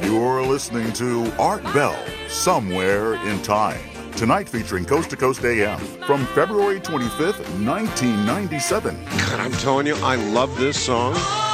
You're listening to Art Bell, Somewhere in Time. Tonight featuring Coast to Coast AM from February 25th, 1997. God, I'm telling you, I love this song.